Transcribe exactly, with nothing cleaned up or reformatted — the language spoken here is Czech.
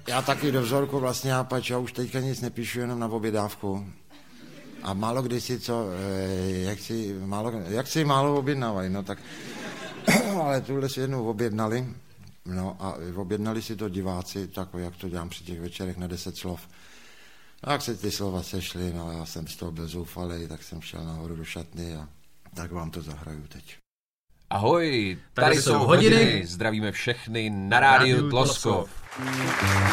Já taky do vzorku vlastně, já pač, já už teďka nic nepíšu, jenom na objednávku. A málo kdy si co, jak si málo, jak si málo objednávají, no tak, ale tuhle si jednou objednali, no a objednali si to diváci, tak jak to dělám při těch večerech na deset slov. A jak se ty slova sešly, no já jsem z toho byl zoufalej, tak jsem šel nahoru do šatny a tak vám to zahraju teď. Ahoj, tady, tady jsou hodiny, zdravíme všechny na rádiu Tloskov.